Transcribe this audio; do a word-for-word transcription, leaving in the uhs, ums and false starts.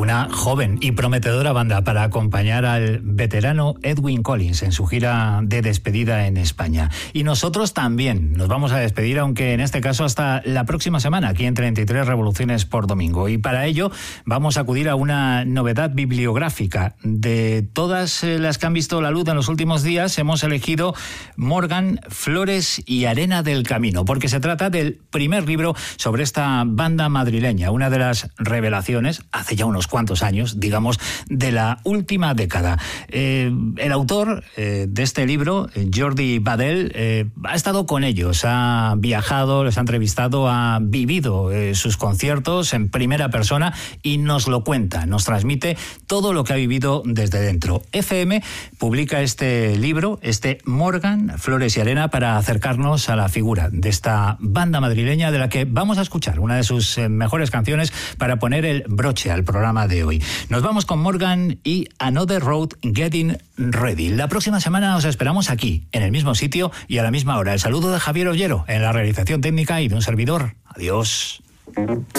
una joven y prometedora banda para acompañar al veterano Edwyn Collins en su gira de despedida en España. Y nosotros también nos vamos a despedir, aunque en este caso hasta la próxima semana, aquí en treinta y tres Revoluciones por Domingo. Y para ello vamos a acudir a una novedad bibliográfica. De todas las que han visto la luz en los últimos días, hemos elegido Morgan, Flores y Arena del Camino, porque se trata del primer libro sobre esta banda madrileña, una de las revelaciones, hace ya unos cuantos años, digamos, de la última década. Eh, el autor eh, de este libro, Jordi Badel, eh, ha estado con ellos, ha viajado, les ha entrevistado, ha vivido eh, sus conciertos en primera persona y nos lo cuenta, nos transmite todo lo que ha vivido desde dentro. F M publica este libro, este Morgan, Flores y Arena, para acercarnos a la figura de esta banda madrileña, de la que vamos a escuchar una de sus eh, mejores canciones para poner el broche al programa de hoy. Nos vamos con Morgan y Another Road Getting Ready. La próxima semana os esperamos aquí, en el mismo sitio y a la misma hora. El saludo de Javier Ollero en la realización técnica y de un servidor. Adiós.